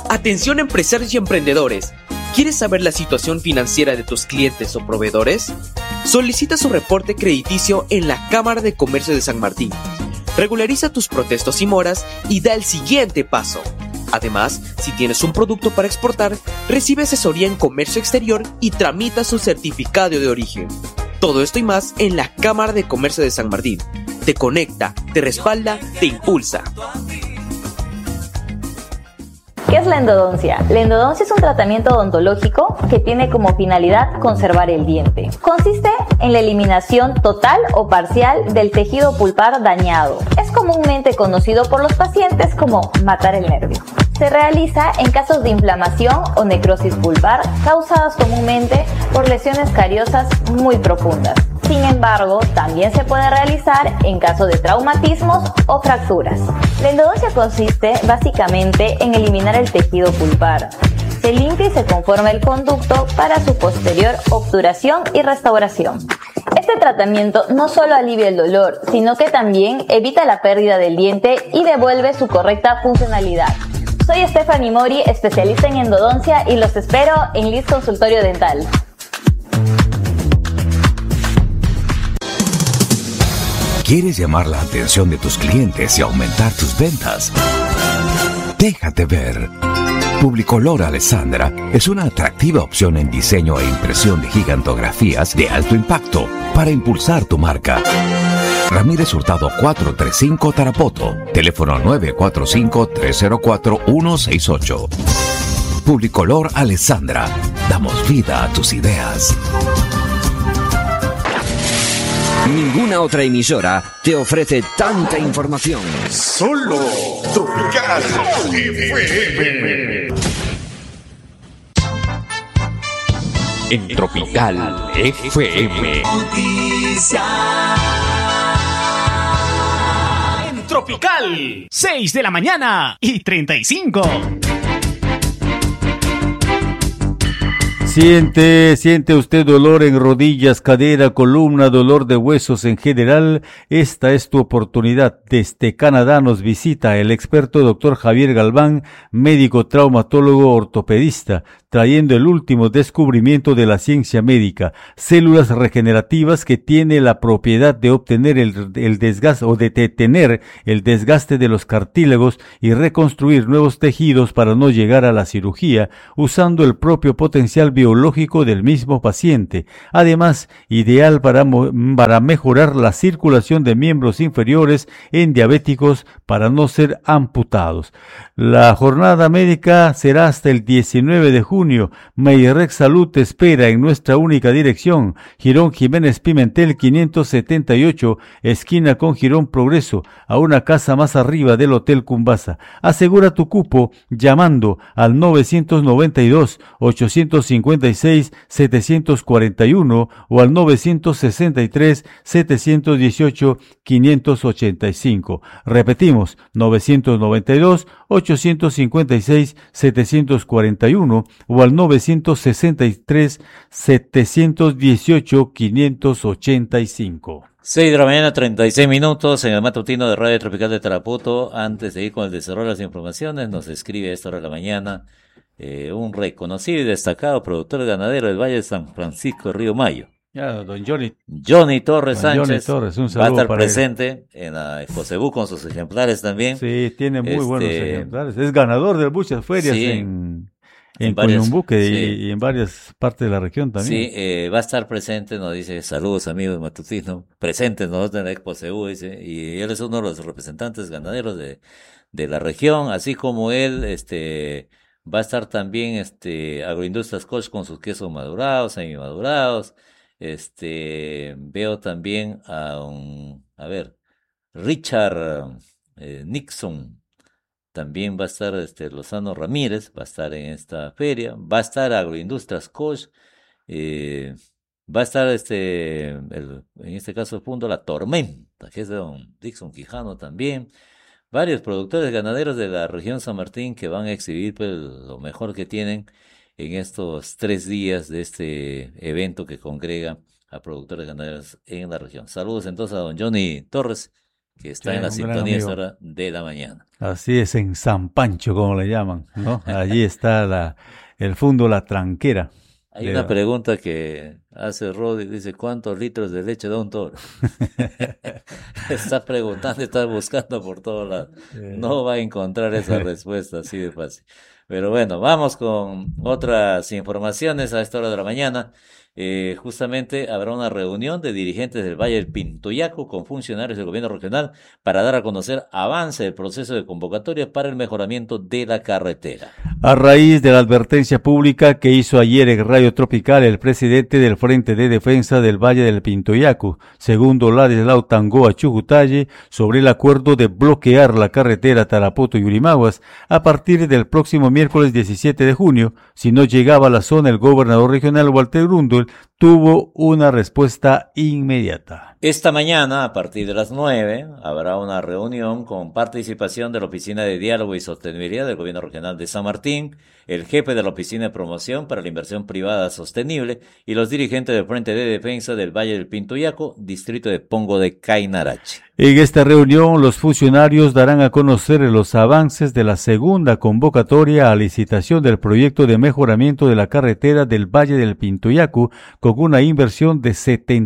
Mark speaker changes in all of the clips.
Speaker 1: Atención empresarios y emprendedores. ¿Quieres saber la situación financiera de tus clientes o proveedores? Solicita su reporte crediticio en la Cámara de Comercio de San Martín. Regulariza tus protestos y moras y da el siguiente paso. Además, si tienes un producto para exportar, recibe asesoría en comercio exterior y tramita su certificado de origen. Todo esto y más en la Cámara de Comercio de San Martín. Te conecta, te respalda, te impulsa.
Speaker 2: ¿Qué es la endodoncia? La endodoncia es un tratamiento odontológico que tiene como finalidad conservar el diente. Consiste en la eliminación total o parcial del tejido pulpar dañado. Es comúnmente conocido por los pacientes como matar el nervio. Se realiza en casos de inflamación o necrosis pulpar causadas comúnmente por lesiones cariosas muy profundas. Sin embargo, también se puede realizar en caso de traumatismos o fracturas. La endodoncia consiste básicamente en eliminar el tejido pulpar. Se limpia y se conforma el conducto para su posterior obturación y restauración. Este tratamiento no solo alivia el dolor, sino que también evita la pérdida del diente y devuelve su correcta funcionalidad. Soy Stephanie Mori, especialista en endodoncia, y los espero en Liz Consultorio Dental.
Speaker 3: ¿Quieres llamar la atención de tus clientes y aumentar tus ventas? Déjate ver. Publicolor Alessandra es una atractiva opción en diseño e impresión de gigantografías de alto impacto para impulsar tu marca. Ramírez Hurtado 435 Tarapoto, teléfono 945-304-168. Publicolor Alessandra, damos vida a tus ideas.
Speaker 4: Ninguna otra emisora te ofrece tanta información.
Speaker 5: Solo Tropical FM.
Speaker 6: En Tropical FM.
Speaker 7: En Tropical, 6 de la mañana y 35.
Speaker 8: Siente usted dolor en rodillas, cadera, columna, dolor de huesos en general. Esta es tu oportunidad. Desde Canadá nos visita el experto Dr. Javier Galván, médico traumatólogo ortopedista, trayendo el último descubrimiento de la ciencia médica: células regenerativas que tiene la propiedad de obtener el desgaste o de detener el desgaste de los cartílagos y reconstruir nuevos tejidos para no llegar a la cirugía, usando el propio potencial biológico del mismo paciente. Además, ideal para mejorar la circulación de miembros inferiores en diabéticos para no ser amputados. La jornada médica será hasta el 19 de junio. Meirec Salud te espera en nuestra única dirección: Girón Jiménez Pimentel 578, esquina con Girón Progreso, a una casa más arriba del Hotel Cumbasa. Asegura tu cupo llamando al 992-856-741 o al 963-718-585. Repetimos, 992-856-741 o al 963-718-585.
Speaker 9: 6 de la mañana, 36 minutos, en el matutino de Radio Tropical de Tarapoto. Antes de ir con el desarrollo de las informaciones, nos escribe a esta hora de la mañana un reconocido y destacado productor ganadero del Valle de San Francisco de Río Mayo.
Speaker 8: Don Johnny
Speaker 9: Torres
Speaker 8: don
Speaker 9: Sánchez
Speaker 8: Johnny Torres, un
Speaker 9: va a estar
Speaker 8: para
Speaker 9: presente en la Exposebú con sus ejemplares también.
Speaker 8: Sí, tiene muy buenos ejemplares. Es ganador de muchas ferias en Coyumbuque y en varias partes de la región también.
Speaker 9: Sí, va a estar presente, nos dice: saludos amigos matutinos, presentes nosotros en la Exposebú, dice, y él es uno de los representantes ganaderos de la región, así como él, va a estar también, Agroindustrias Koch con sus quesos madurados, semimadurados. Veo también Richard Nixon. También va a estar Lozano Ramírez, va a estar en esta feria. Va a estar Agroindustrias Koch. Va a estar en este caso el punto La Tormenta, que es de don Dixon Quijano también. Varios productores ganaderos de la región San Martín que van a exhibir pues, lo mejor que tienen en estos 3 días de este evento que congrega a productores ganaderos en la región. Saludos entonces a don Johnny Torres que está en la sintonía esta hora de la mañana.
Speaker 8: Así es, en San Pancho, como le llaman, ¿no? Allí está el fondo La Tranquera.
Speaker 9: Hay una pregunta que hace Rodi, dice, ¿cuántos litros de leche da un toro? Está preguntando, está buscando por todos lados. No va a encontrar esa respuesta así de fácil. Pero bueno, vamos con otras informaciones a esta hora de la mañana. Justamente habrá una reunión de dirigentes del Valle del Pintuyacu con funcionarios del gobierno regional para dar a conocer avance del proceso de convocatoria para el mejoramiento de la carretera.
Speaker 8: A raíz de la advertencia pública que hizo ayer en Radio Tropical el presidente del Frente de Defensa del Valle del Pintuyacu, segundo Ladislao Tangoa Chujutalle, sobre el acuerdo de bloquear la carretera Tarapoto-Yurimaguas a partir del próximo miércoles 17 de junio, si no llegaba a la zona el gobernador regional Walter Grundel, tuvo una respuesta inmediata.
Speaker 9: Esta mañana, a partir de las 9, habrá una reunión con participación de la Oficina de Diálogo y Sostenibilidad del Gobierno Regional de San Martín, el jefe de la Oficina de Promoción para la Inversión Privada Sostenible y los dirigentes del Frente de Defensa del Valle del Pintuyacu, distrito de Pongo de Cainarache.
Speaker 8: En esta reunión, los funcionarios darán a conocer los avances de la segunda convocatoria a licitación del proyecto de mejoramiento de la carretera del Valle del Pintuyacu con una inversión de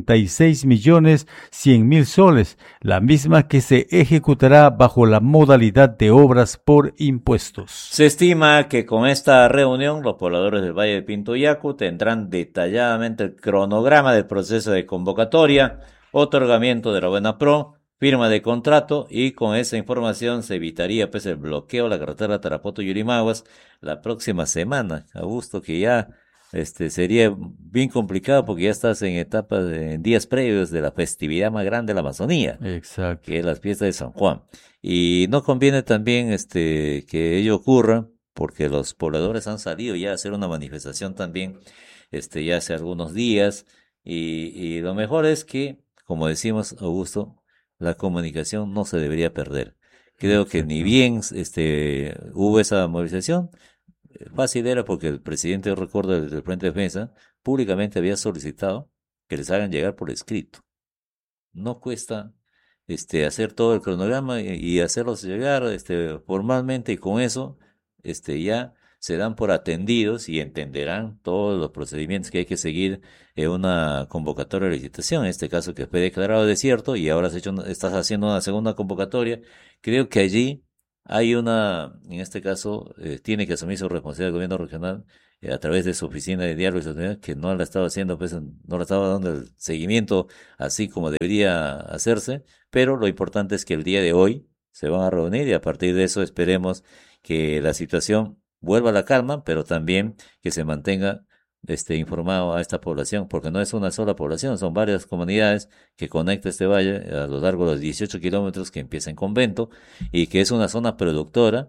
Speaker 8: 76.100.000 soles, la misma que se ejecutará bajo la modalidad de obras por impuestos.
Speaker 9: Se estima que con esta reunión los pobladores del Valle del Pintuyacu tendrán detalladamente el cronograma del proceso de convocatoria, otorgamiento de la buena pro, firma de contrato, y con esa información se evitaría pues el bloqueo de la carretera Tarapoto-Yurimaguas la próxima semana. Augusto, que ya sería bien complicado porque ya estás en etapas en días previos de la festividad más grande de la Amazonía.
Speaker 8: Exacto.
Speaker 9: Que es la fiesta de San Juan. Y no conviene también que ello ocurra porque los pobladores han salido ya a hacer una manifestación también ya hace algunos días y lo mejor es que, como decimos, Augusto, la comunicación no se debería perder. Creo que ni bien hubo esa movilización, fácil era porque el presidente, yo recuerdo, del Frente de Defensa, públicamente había solicitado que les hagan llegar por escrito. No cuesta hacer todo el cronograma y hacerlos llegar formalmente, y con eso ya se dan por atendidos y entenderán todos los procedimientos que hay que seguir en una convocatoria de licitación, en este caso que fue declarado desierto y ahora estás haciendo una segunda convocatoria. Creo que allí hay en este caso, tiene que asumir su responsabilidad el gobierno regional a través de su oficina de diálogo y sostenibilidad, que no la estaba haciendo, pues no le estaba dando el seguimiento así como debería hacerse, pero lo importante es que el día de hoy se van a reunir y a partir de eso esperemos que la situación vuelva a la calma, pero también que se mantenga informado a esta población, porque no es una sola población, son varias comunidades que conecta este valle a lo largo de los 18 kilómetros que empieza en Convento y que es una zona productora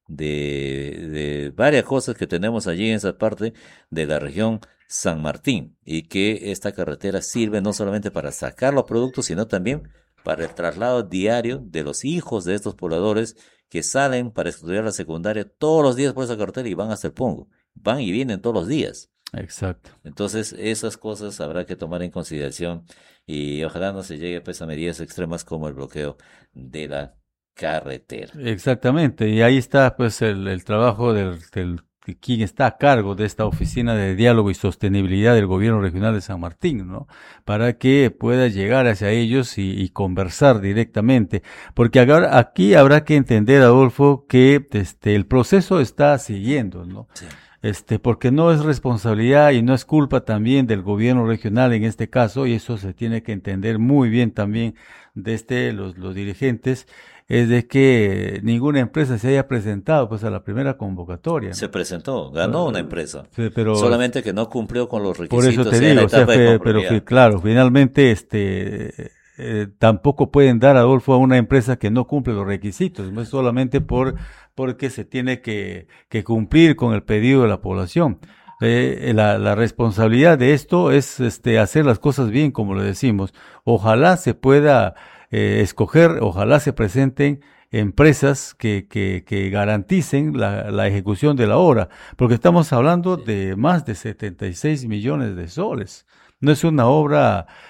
Speaker 9: de varias cosas que tenemos allí en esa parte de la región San Martín, y que esta carretera sirve no solamente para sacar los productos, sino también para el traslado diario de los hijos de estos pobladores que salen para estudiar la secundaria todos los días por esa carretera y van hasta el Pongo, van y vienen todos los días.
Speaker 8: Exacto.
Speaker 9: Entonces esas cosas habrá que tomar en consideración y ojalá no se llegue pues a medidas extremas como el bloqueo de la carretera.
Speaker 8: Exactamente, y ahí está pues el trabajo de quien está a cargo de esta oficina de diálogo y sostenibilidad del gobierno regional de San Martín, ¿no? Para que pueda llegar hacia ellos y conversar directamente, porque aquí habrá que entender, Adolfo, que el proceso está siguiendo, ¿no? Sí. Porque no es responsabilidad y no es culpa también del gobierno regional en este caso, y eso se tiene que entender muy bien también de los dirigentes, es de que ninguna empresa se haya presentado pues a la primera convocatoria, ¿no?
Speaker 9: Se presentó, ganó una empresa,
Speaker 8: pero
Speaker 9: solamente que no cumplió con los requisitos.
Speaker 8: Por eso te digo, pero claro, finalmente tampoco pueden dar, Adolfo, a una empresa que no cumple los requisitos, no es solamente porque se tiene que cumplir con el pedido de la población. La responsabilidad de esto es hacer las cosas bien, como le decimos. Ojalá se pueda escoger, ojalá se presenten empresas que garanticen la ejecución de la obra, porque estamos hablando de más de 76 millones de soles. No es una obra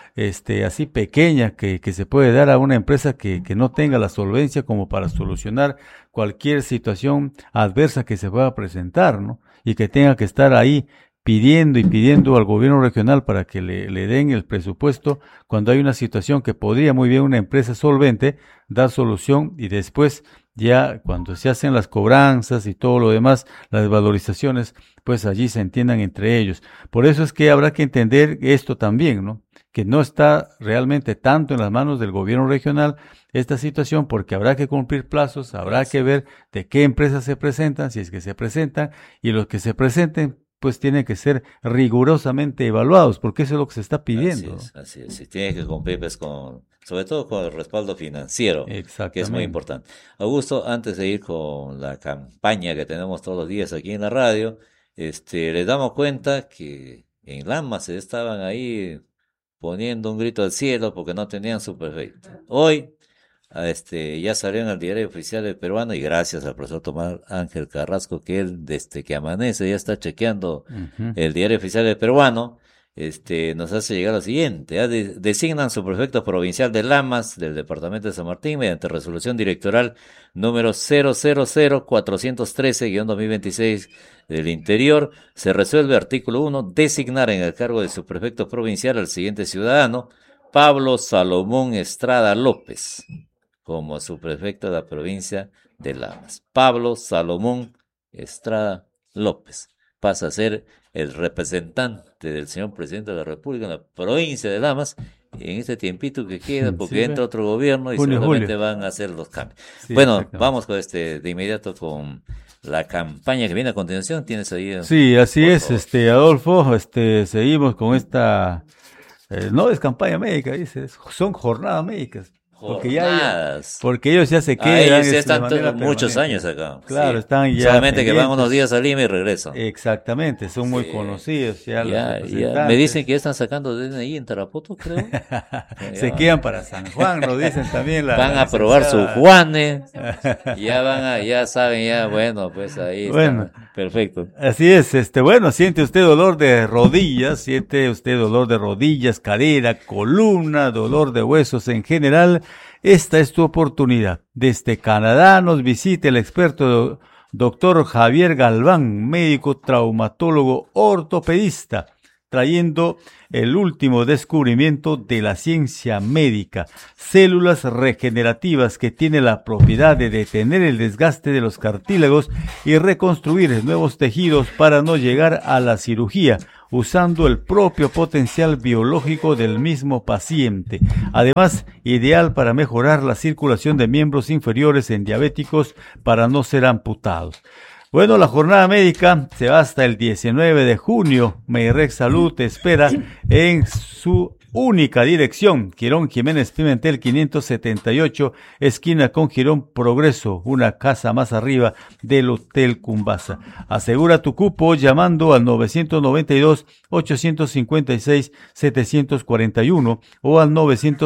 Speaker 8: así pequeña que se puede dar a una empresa que no tenga la solvencia como para solucionar cualquier situación adversa que se pueda presentar, ¿no? Y que tenga que estar ahí pidiendo al gobierno regional para que le den el presupuesto cuando hay una situación que podría muy bien una empresa solvente dar solución, y después ya cuando se hacen las cobranzas y todo lo demás, las valorizaciones, pues allí se entiendan entre ellos. Por eso es que habrá que entender esto también, ¿no? Que no está realmente tanto en las manos del gobierno regional esta situación, porque habrá que cumplir plazos, habrá que ver de qué empresas se presentan, si es que se presentan, y los que se presenten pues tienen que ser rigurosamente evaluados, porque eso es lo que se está pidiendo.
Speaker 9: Así es. Y tiene que cumplir pues sobre todo con el respaldo financiero, que es muy importante. Augusto, antes de ir con la campaña que tenemos todos los días aquí en la radio, les damos cuenta que en Lamas se estaban ahí poniendo un grito al cielo porque no tenían su prefecto. Hoy ya salió en el diario oficial del peruano, y gracias al profesor Tomás Ángel Carrasco, que él desde que amanece ya está chequeando el diario oficial del peruano. Nos hace llegar lo siguiente: designan su prefecto provincial de Lamas del departamento de San Martín mediante resolución directoral número 000-413-2026 del Interior. Se resuelve, artículo 1, designar en el cargo de su prefecto provincial al siguiente ciudadano: Pablo Salomón Estrada López, como subprefecto de la provincia de Lamas. Pablo Salomón Estrada López pasa a ser el representante del señor presidente de la República en la provincia de Lamas en este tiempito que queda, porque entra otro gobierno y seguramente van a hacer los cambios. Sí, bueno, vamos con de inmediato con la campaña que viene a continuación. ¿Tienes ahí?
Speaker 8: Sí, así es, Adolfo, seguimos con esta, no es campaña médica, dice, son jornadas médicas. Porque ellos ya se quedan.
Speaker 9: Ellos ya están muchos años acá.
Speaker 8: Claro, están ya.
Speaker 9: Solamente que van unos días a Lima y regresan.
Speaker 8: Exactamente, son muy conocidos. Ya
Speaker 9: me dicen que ya están sacando DNI en Tarapoto, creo.
Speaker 8: Se quedan para San Juan, nos dicen también.
Speaker 9: Van a probar su Juanes. Ya saben, bueno, pues ahí está. Perfecto.
Speaker 8: Así es, siente usted dolor de rodillas, cadera, columna, dolor de huesos en general. Esta es tu oportunidad. Desde Canadá nos visita el experto doctor Javier Galván, médico traumatólogo ortopedista, trayendo el último descubrimiento de la ciencia médica: células regenerativas que tienen la propiedad de detener el desgaste de los cartílagos y reconstruir nuevos tejidos para no llegar a la cirugía, usando el propio potencial biológico del mismo paciente. Además, ideal para mejorar la circulación de miembros inferiores en diabéticos para no ser amputados. Bueno, la jornada médica se va hasta el 19 de junio. Meirec Salud te espera en su única dirección: Quirón Jiménez Pimentel 578, esquina con Girón Progreso, una casa más arriba del Hotel Cumbasa. Asegura tu cupo llamando al 992-856-741 o al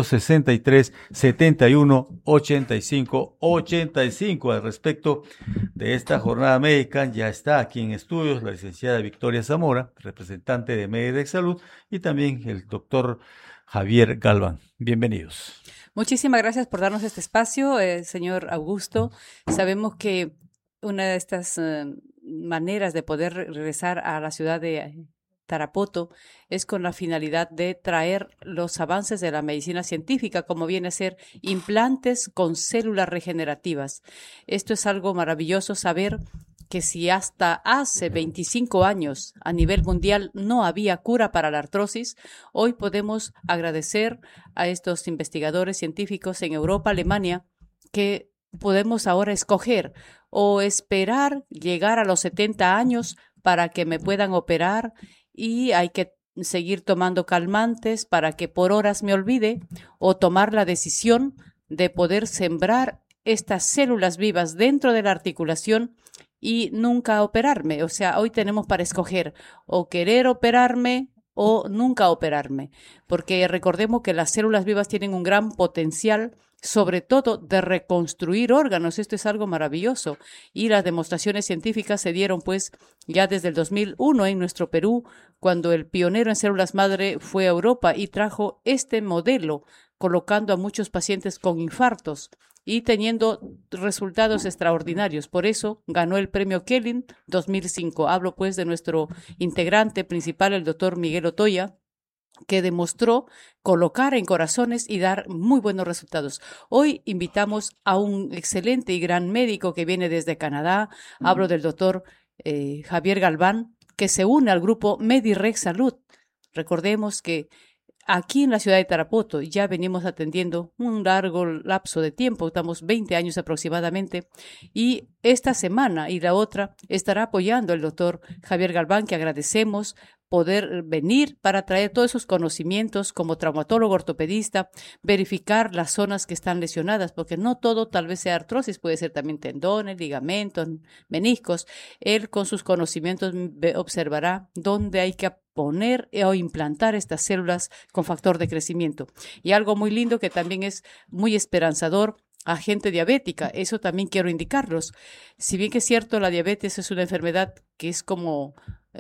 Speaker 8: 963-71-85-85. Al respecto de esta jornada médica, ya está aquí en estudios la licenciada Victoria Zamora, representante de Meirec Salud, y también el doctor Javier Galván. Bienvenidos.
Speaker 10: Muchísimas gracias por darnos este espacio, señor Augusto. Sabemos que una de estas maneras de poder regresar a la ciudad de Tarapoto es con la finalidad de traer los avances de la medicina científica, como viene a ser implantes con células regenerativas. Esto es algo maravilloso, saber que si hasta hace 25 años a nivel mundial no había cura para la artrosis, hoy podemos agradecer a estos investigadores científicos en Europa, Alemania, que podemos ahora escoger o esperar llegar a los 70 años para que me puedan operar, y hay que seguir tomando calmantes para que por horas me olvide, o tomar la decisión de poder sembrar estas células vivas dentro de la articulación y nunca operarme. O sea, hoy tenemos para escoger o querer operarme o nunca operarme, porque recordemos que las células vivas tienen un gran potencial sobre todo de reconstruir órganos. Esto es algo maravilloso. Y las demostraciones científicas se dieron pues ya desde el 2001 en nuestro Perú, cuando el pionero en células madre fue a Europa y trajo este modelo, colocando a muchos pacientes con infartos y teniendo resultados extraordinarios. Por eso ganó el premio Kelin 2005. Hablo pues de nuestro integrante principal, el doctor Miguel Otoya, que demostró colocar en corazones y dar muy buenos resultados. Hoy invitamos a un excelente y gran médico que viene desde Canadá. Hablo del doctor Javier Galván, que se une al grupo Medirex Salud. Recordemos que aquí en la ciudad de Tarapoto ya venimos atendiendo un largo lapso de tiempo, estamos 20 años aproximadamente, y esta semana y la otra estará apoyando el doctor Javier Galván, que agradecemos poder venir para traer todos esos conocimientos como traumatólogo ortopedista, verificar las zonas que están lesionadas, porque no todo tal vez sea artrosis, puede ser también tendones, ligamentos, meniscos. Él con sus conocimientos observará dónde hay que poner o implantar estas células con factor de crecimiento. Y algo muy lindo que también es muy esperanzador, a gente diabética, eso también quiero indicarlos. Si bien que es cierto, la diabetes es una enfermedad que es como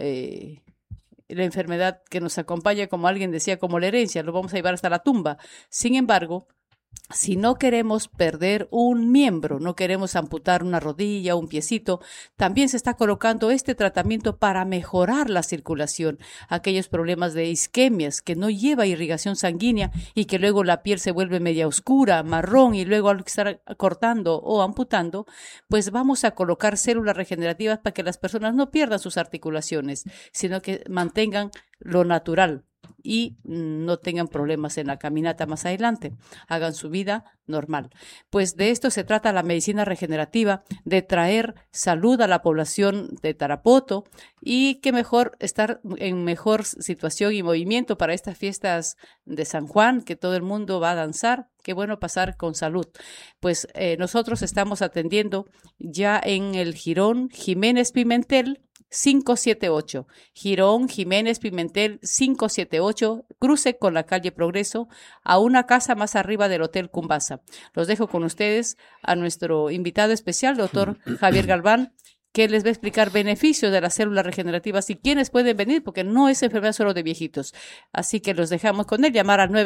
Speaker 10: la enfermedad que nos acompaña, como alguien decía, como la herencia, lo vamos a llevar hasta la tumba. Sin embargo, si no queremos perder un miembro, no queremos amputar una rodilla, un piecito, también se está colocando este tratamiento para mejorar la circulación, aquellos problemas de isquemias que no lleva irrigación sanguínea y que luego la piel se vuelve media oscura, marrón, y luego al estar cortando o amputando, pues vamos a colocar células regenerativas para que las personas no pierdan sus articulaciones, sino que mantengan lo natural y no tengan problemas en la caminata más adelante, hagan su vida normal. Pues de esto se trata la medicina regenerativa, de traer salud a la población de Tarapoto, y que mejor estar en mejor situación y movimiento para estas fiestas de San Juan, que todo el mundo va a danzar. Qué bueno pasar con salud. Pues nosotros estamos atendiendo ya en el Jirón Jiménez Pimentel 578, Jirón Jiménez Pimentel 578, cruce con la calle Progreso, a una casa más arriba del Hotel Cumbasa. Los dejo con ustedes a nuestro invitado especial, doctor Javier Galván, que les va a explicar beneficios de las células regenerativas y quiénes pueden venir, porque no es enfermedad solo de viejitos. Así que los dejamos con él. Llamar al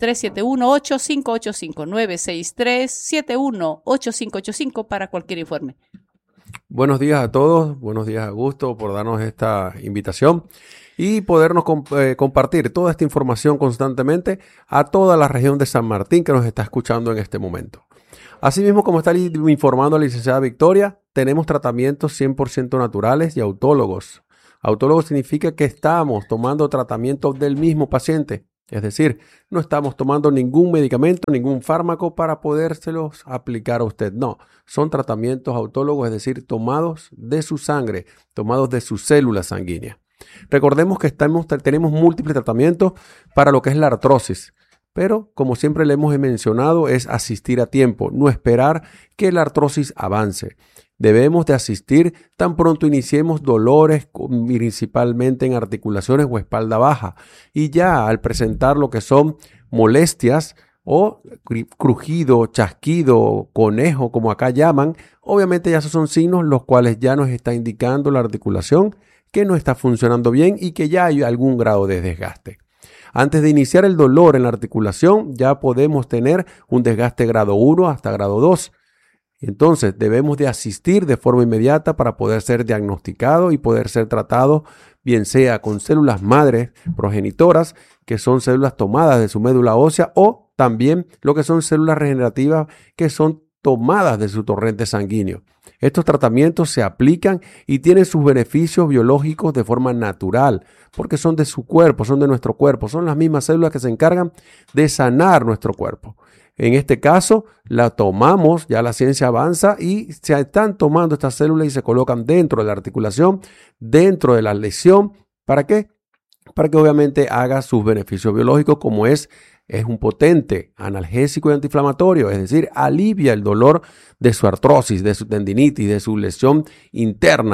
Speaker 10: 963-718585, 963-718585 para cualquier informe.
Speaker 11: Buenos días a todos, buenos días Augusto por darnos esta invitación y podernos compartir toda esta información constantemente a toda la región de San Martín que nos está escuchando en este momento. Asimismo, como está informando la licenciada Victoria, tenemos tratamientos 100% naturales y autólogos. Autólogo significa que estamos tomando tratamiento del mismo paciente. Es decir, no estamos tomando ningún medicamento, ningún fármaco para podérselos aplicar a usted. No, son tratamientos autólogos, es decir, tomados de su sangre, tomados de sus células sanguíneas. Recordemos que tenemos múltiples tratamientos para lo que es la artrosis. Pero, como siempre le hemos mencionado, es asistir a tiempo, no esperar que la artrosis avance. Debemos de asistir tan pronto iniciemos dolores, principalmente en articulaciones o espalda baja. Y ya al presentar lo que son molestias o crujido, chasquido, conejo, como acá llaman, obviamente ya esos son signos los cuales ya nos está indicando la articulación que no está funcionando bien y que ya hay algún grado de desgaste. Antes de iniciar el dolor en la articulación, ya podemos tener un desgaste grado 1 hasta grado 2. Entonces, debemos de asistir de forma inmediata para poder ser diagnosticado y poder ser tratado, bien sea con células madres progenitoras, que son células tomadas de su médula ósea, o también lo que son células regenerativas, que son tomadas de su torrente sanguíneo. Estos tratamientos se aplican y tienen sus beneficios biológicos de forma natural, porque son de su cuerpo, son de nuestro cuerpo, son las mismas células que se encargan de sanar nuestro cuerpo. En este caso, la tomamos, ya la ciencia avanza y se están tomando estas células y se colocan dentro de la articulación, dentro de la lesión. ¿Para qué? Para que obviamente haga sus beneficios biológicos, como es un potente analgésico y antiinflamatorio, es decir, alivia el dolor de su artrosis, de su tendinitis, de su lesión interna.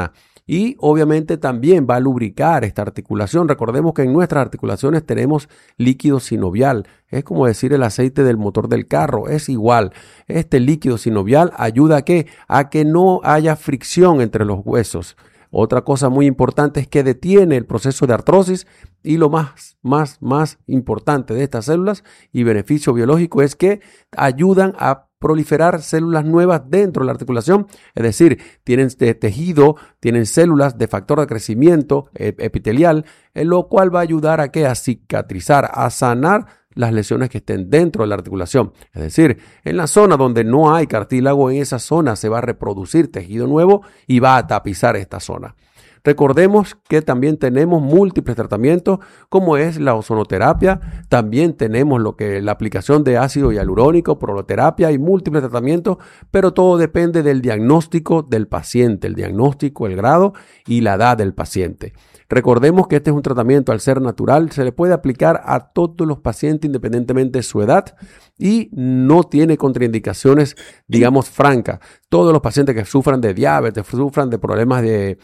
Speaker 11: y obviamente también va a lubricar esta articulación. Recordemos que en nuestras articulaciones tenemos líquido sinovial, es como decir el aceite del motor del carro, es igual. Este líquido sinovial ayuda a que no haya fricción entre los huesos. Otra cosa muy importante es que detiene el proceso de artrosis, y lo más importante de estas células y beneficio biológico es que ayudan a proliferar células nuevas dentro de la articulación, es decir, tienen tejido, tienen células de factor de crecimiento epitelial, en lo cual va a ayudar a cicatrizar, a sanar las lesiones que estén dentro de la articulación. Es decir, en la zona donde no hay cartílago, en esa zona se va a reproducir tejido nuevo y va a tapizar esta zona. Recordemos que también tenemos múltiples tratamientos, como es la ozonoterapia, también tenemos la aplicación de ácido hialurónico, proloterapia y múltiples tratamientos, pero todo depende del diagnóstico del paciente, el diagnóstico, el grado y la edad del paciente. Recordemos que este es un tratamiento, al ser natural, se le puede aplicar a todos los pacientes independientemente de su edad y no tiene contraindicaciones, digamos, francas. Todos los pacientes que sufran de diabetes, sufran de problemas de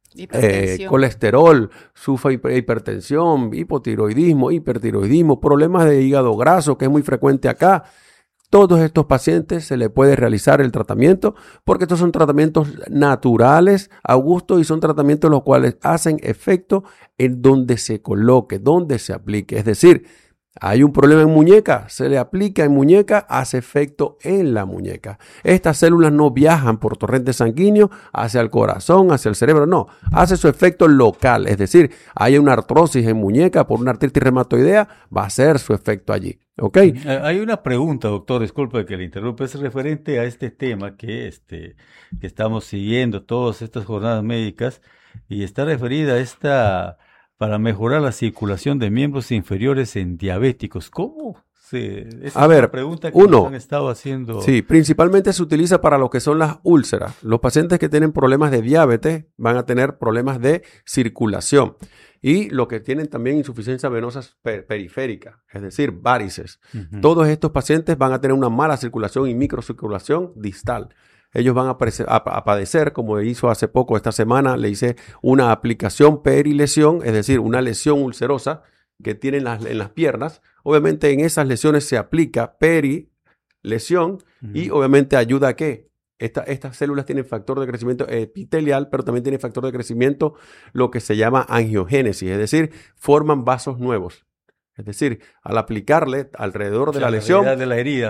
Speaker 11: colesterol, sufre hipertensión, hipotiroidismo, hipertiroidismo, problemas de hígado graso, que es muy frecuente acá. Todos estos pacientes se le puede realizar el tratamiento porque estos son tratamientos naturales, Augusto, y son tratamientos los cuales hacen efecto en donde se coloque, donde se aplique. Es decir, hay un problema en muñeca, se le aplica en muñeca, hace efecto en la muñeca. Estas células no viajan por torrente sanguíneo hacia el corazón, hacia el cerebro, no. Hace su efecto local, es decir, hay una artrosis en muñeca por una artritis reumatoidea, va a hacer su efecto allí. ¿Ok?
Speaker 8: Hay una pregunta, doctor, disculpe que le interrumpa, es referente a este tema que estamos siguiendo todas estas jornadas médicas y está referida a esta... para mejorar la circulación de miembros inferiores en diabéticos. ¿Cómo? Esa es una pregunta que nos han estado haciendo.
Speaker 11: Sí, principalmente se utiliza para lo que son las úlceras. Los pacientes que tienen problemas de diabetes van a tener problemas de circulación. Y los que tienen también insuficiencia venosa periférica, es decir, varices. Uh-huh. Todos estos pacientes van a tener una mala circulación y microcirculación distal. Ellos van a padecer, como hizo hace poco, esta semana, le hice una aplicación perilesión, es decir, una lesión ulcerosa que tienen en las piernas. Obviamente en esas lesiones se aplica perilesión y obviamente ayuda a que estas células tienen factor de crecimiento epitelial, pero también tienen factor de crecimiento lo que se llama angiogénesis, es decir, forman vasos nuevos. Es decir, al aplicarle alrededor de la lesión, de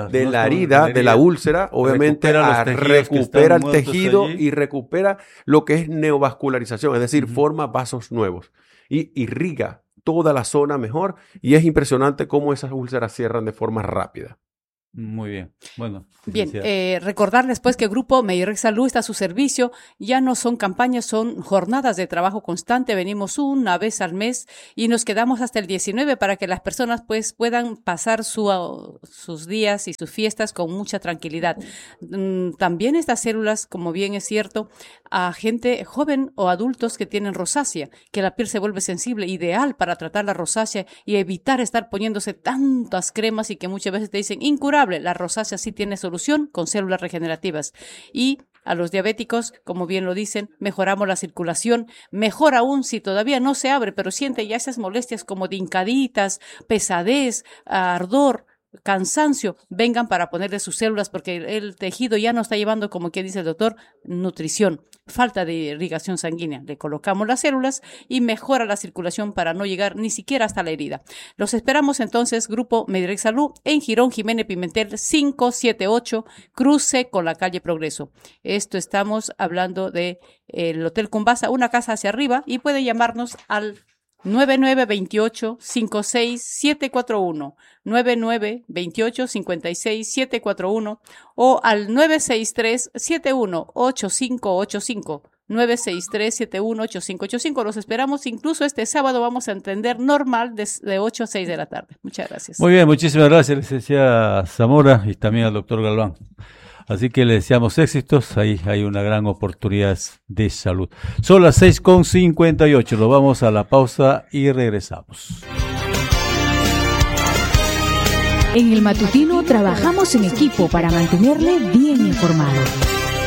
Speaker 11: la úlcera, obviamente recupera el tejido y recupera lo que es neovascularización, es decir, forma vasos nuevos y irriga toda la zona mejor y es impresionante cómo esas úlceras cierran de forma rápida.
Speaker 8: Muy bien. Bueno.
Speaker 10: Bien, recordarles pues que el Grupo Medirec Salud está a su servicio. Ya no son campañas, son jornadas de trabajo constante. Venimos una vez al mes y nos quedamos hasta el 19 para que las personas pues puedan pasar sus días y sus fiestas con mucha tranquilidad. También estas células, como bien es cierto, a gente joven o adultos que tienen rosácea, que la piel se vuelve sensible, ideal para tratar la rosácea y evitar estar poniéndose tantas cremas y que muchas veces te dicen incurable. La rosácea sí tiene solución con células regenerativas. Y a los diabéticos, como bien lo dicen, mejoramos la circulación. Mejor aún si todavía no se abre, pero siente ya esas molestias como de hincaditas, pesadez, ardor, cansancio, vengan para ponerle sus células porque el tejido ya no está llevando, como que dice el doctor, nutrición, falta de irrigación sanguínea. Le colocamos las células y mejora la circulación para no llegar ni siquiera hasta la herida. Los esperamos entonces, Grupo Medirec Salud, en Girón Jiménez Pimentel 578, cruce con la calle Progreso. Esto estamos hablando de el Hotel Cumbasa, una casa hacia arriba, y puede llamarnos al 9928-56741, 9928-56741 o al 963-718585, 963-718585. Los esperamos, incluso este sábado vamos a atender normal de 8 a 6 de la tarde. Muchas gracias.
Speaker 8: Muy bien, muchísimas gracias, licenciada Zamora, y también al doctor Galván. Así que le deseamos éxitos, ahí hay una gran oportunidad de salud. Son las 6:58, nos vamos a la pausa y regresamos.
Speaker 12: En el matutino trabajamos en equipo para mantenerle bien informado.